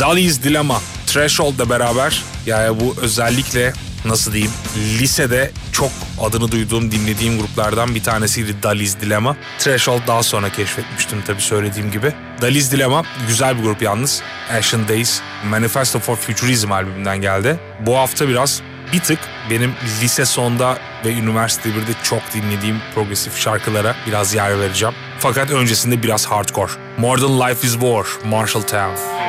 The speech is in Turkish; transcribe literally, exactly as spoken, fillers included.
Dali's Dilemma, Threshold'la beraber, yani bu özellikle nasıl diyeyim, lisede çok adını duyduğum, dinlediğim gruplardan bir tanesiydi Dali's Dilemma. Threshold daha sonra keşfetmiştim tabii, söylediğim gibi. Dali's Dilemma güzel bir grup yalnız. Ancient Days, Manifesto for Futurism albümünden geldi. Bu hafta biraz bir tık benim lise sonda ve üniversite birde çok dinlediğim progresif şarkılara biraz yer vereceğim. Fakat öncesinde biraz hardcore. More Than Life Is War, Marshall Town.